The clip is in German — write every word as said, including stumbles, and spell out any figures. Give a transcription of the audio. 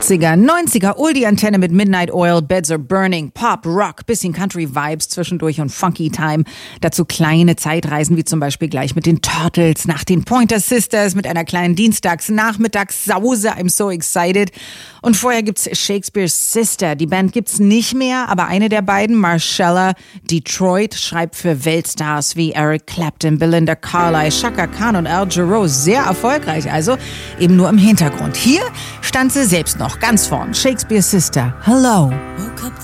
achtziger, neunziger, Oldie-Antenne mit Midnight Oil, Beds Are Burning, Pop, Rock, bisschen Country-Vibes zwischendurch und Funky Time. Dazu kleine Zeitreisen, wie zum Beispiel gleich mit den Turtles, nach den Pointer Sisters, mit einer kleinen Dienstags-Nachmittags-Sause, I'm so excited. Und vorher gibt's Shakespeare's Sister. Die Band gibt's nicht mehr, aber eine der beiden, Marcella Detroit, schreibt für Weltstars wie Eric Clapton, Belinda Carlisle, Chaka Khan und Al Jarreau. Sehr erfolgreich, also eben nur im Hintergrund. Hier stand sie selbst noch ganz vorn. Shakespeare's Sister. Hello.